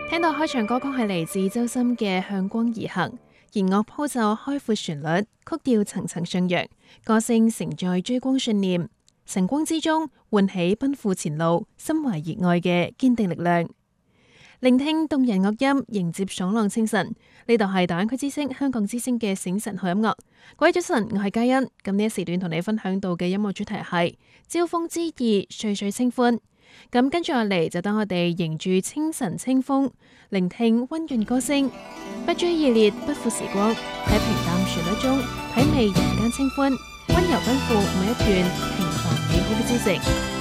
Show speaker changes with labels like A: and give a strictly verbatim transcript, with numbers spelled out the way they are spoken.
A: 聽到開場歌曲係嚟自周深嘅《向光而行》，而樂譜就開闊旋律，曲調層層上揚，歌聲承載追光信念，晨光之中喚起奔赴前路、心懷熱愛嘅堅定力量。聆聽動人樂音，迎接爽朗清晨。呢度係大灣區之聲、香港之聲嘅醒晨好音樂。各位早晨，我係嘉欣。咁呢一時段同你分享到嘅音樂主題係招風之意，歲歲清歡。咁跟住落嚟就等我哋迎住清晨清風，聆聽溫潤歌聲，不追熱烈，不負時光，喺平淡旋律中體味人間清歡，溫柔奔赴每一段平凡美好嘅朝夕。